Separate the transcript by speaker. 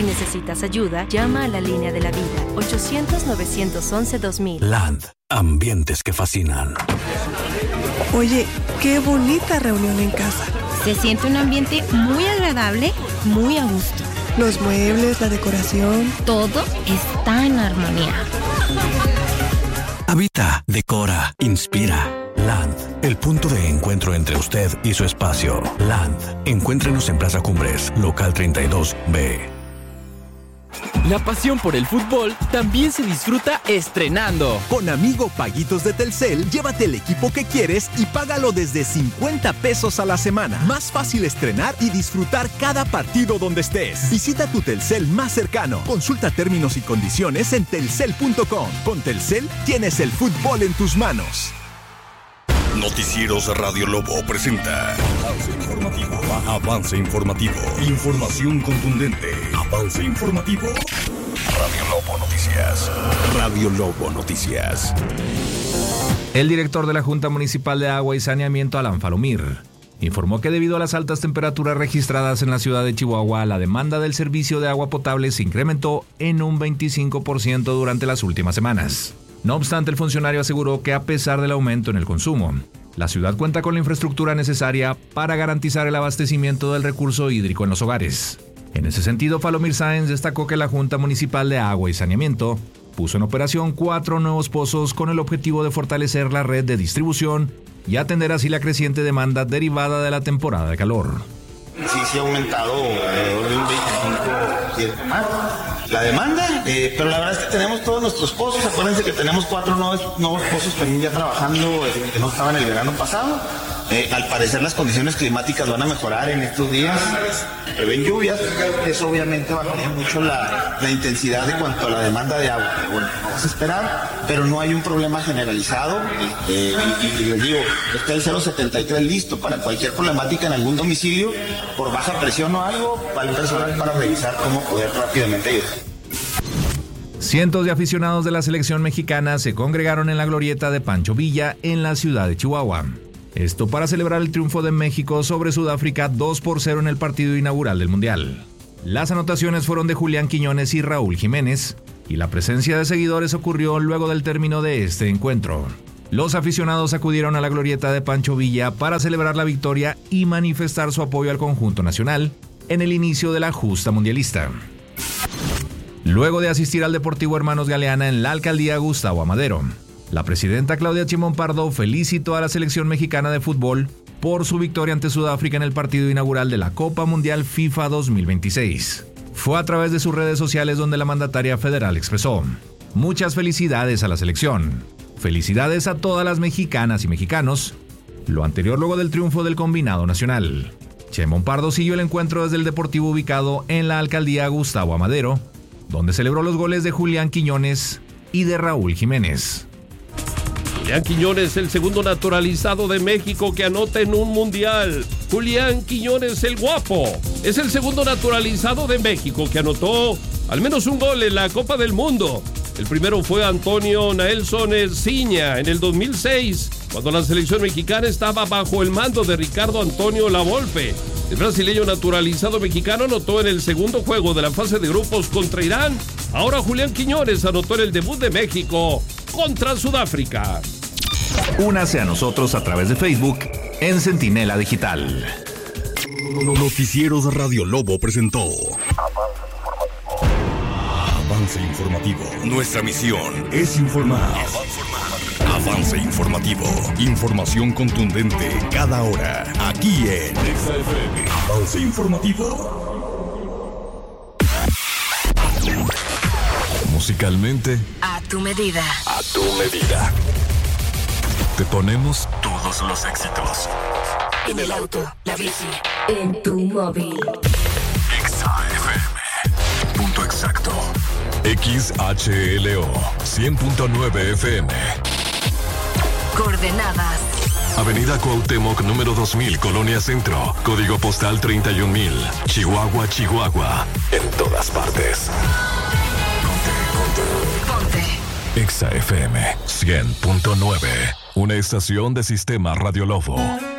Speaker 1: necesitas ayuda, llama a la línea de la vida, 800-911-2000.
Speaker 2: Land, ambientes que fascinan.
Speaker 3: Oye, qué bonita reunión en casa.
Speaker 4: Se siente un ambiente muy agradable, muy a gusto.
Speaker 3: Los muebles, la decoración.
Speaker 4: Todo está en armonía.
Speaker 2: Habita, decora, inspira. Land, el punto de encuentro entre usted y su espacio. Land, encuéntrenos en Plaza Cumbres, local 32B.
Speaker 5: La pasión por el fútbol también se disfruta estrenando.
Speaker 6: Con Amigo Paguitos de Telcel, llévate el equipo que quieres y págalo desde 50 pesos a la semana. Más fácil estrenar y disfrutar cada partido donde estés. Visita tu Telcel más cercano. Consulta términos y condiciones en telcel.com. Con Telcel tienes el fútbol en tus manos.
Speaker 7: Noticieros Radio Lobo presenta Avance Informativo. Avance Informativo. Información contundente. Avance Informativo. Radio Lobo Noticias. Radio Lobo Noticias.
Speaker 8: El director de la Junta Municipal de Agua y Saneamiento, Alan Falomir, informó que debido a las altas temperaturas registradas en la ciudad de Chihuahua, la demanda del servicio de agua potable se incrementó en un 25% durante las últimas semanas. No obstante, el funcionario aseguró que a pesar del aumento en el consumo, la ciudad cuenta con la infraestructura necesaria para garantizar el abastecimiento del recurso hídrico en los hogares. En ese sentido, Falomir Sáenz destacó que la Junta Municipal de Agua y Saneamiento puso en operación 4 nuevos pozos con el objetivo de fortalecer la red de distribución y atender así la creciente demanda derivada de la temporada de calor.
Speaker 9: Sí ha aumentado alrededor de un 25% más la demanda, pero la verdad es que tenemos todos nuestros pozos. Acuérdense que tenemos 4 nuevos pozos también ya trabajando, que no estaban el verano pasado. Al parecer las condiciones climáticas van a mejorar en estos días, prevén lluvias, eso obviamente bajaría mucho la intensidad de cuanto a la demanda de agua. Bueno, vamos a esperar, pero no hay un problema generalizado, y les digo, está el 073 listo para cualquier problemática en algún domicilio, por baja presión o algo, para el personal para revisar cómo poder rápidamente ayudar.
Speaker 8: Cientos de aficionados de la selección mexicana se congregaron en la glorieta de Pancho Villa en la ciudad de Chihuahua. Esto para celebrar el triunfo de México sobre Sudáfrica 2-0 en el partido inaugural del Mundial. Las anotaciones fueron de Julián Quiñones y Raúl Jiménez, y la presencia de seguidores ocurrió luego del término de este encuentro. Los aficionados acudieron a la glorieta de Pancho Villa para celebrar la victoria y manifestar su apoyo al conjunto nacional en el inicio de la justa mundialista. Luego de asistir al Deportivo Hermanos Galeana en la alcaldía Gustavo Amadero, la presidenta Claudia Sheinbaum Pardo felicitó a la selección mexicana de fútbol por su victoria ante Sudáfrica en el partido inaugural de la Copa Mundial FIFA 2026. Fue a través de sus redes sociales donde la mandataria federal expresó: muchas felicidades a la selección. Felicidades a todas las mexicanas y mexicanos. Lo anterior luego del triunfo del combinado nacional. Sheinbaum Pardo siguió el encuentro desde el Deportivo ubicado en la alcaldía Gustavo Amadero, donde celebró los goles de Julián Quiñones y de Raúl Jiménez.
Speaker 10: Julián Quiñones, el segundo naturalizado de México que anota en un mundial. Julián Quiñones, el guapo, es el segundo naturalizado de México que anotó al menos un gol en la Copa del Mundo. El primero fue Antonio Naelson Erciña en el 2006, cuando la selección mexicana estaba bajo el mando de Ricardo Antonio Lavolpe. El brasileño naturalizado mexicano anotó en el segundo juego de la fase de grupos contra Irán. Ahora Julián Quiñones anotó en el debut de México contra Sudáfrica.
Speaker 8: Únase a nosotros a través de Facebook en Centinela Digital.
Speaker 7: Noticieros Radio Lobo presentó Avance Informativo. Nuestra misión es informar. Avance Informativo. Información contundente cada hora. Aquí en XFM. Avance Informativo. Musicalmente,
Speaker 1: A tu medida.
Speaker 7: a tu medida. Te ponemos todos los éxitos.
Speaker 1: En el auto, la bici, en tu móvil.
Speaker 7: XFM. Punto exacto. XHLO 100.9 FM.
Speaker 1: Coordenadas.
Speaker 7: Avenida Cuauhtémoc, número 2000, Colonia Centro. Código postal 31000. Chihuahua, Chihuahua. En todas partes.
Speaker 1: Ponte.
Speaker 7: XFM 100.9. Una estación de Sistema Radio Lobo.